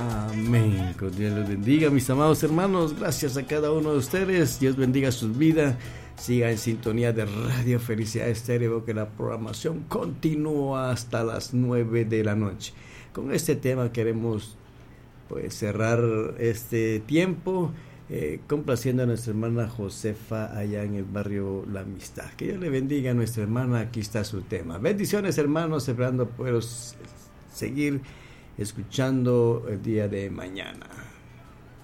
Amén. Que Dios los bendiga, mis amados hermanos. Gracias a cada uno de ustedes. Dios bendiga sus vidas. Siga en sintonía de Radio Felicidad Estéreo, que la programación continúa hasta las 9 de la noche. Con este tema queremos pues cerrar este tiempo complaciendo a nuestra hermana Josefa allá en el barrio La Amistad. Que Dios le bendiga a nuestra hermana. Aquí está su tema. Bendiciones, hermanos, esperando poder seguir escuchando el día de mañana.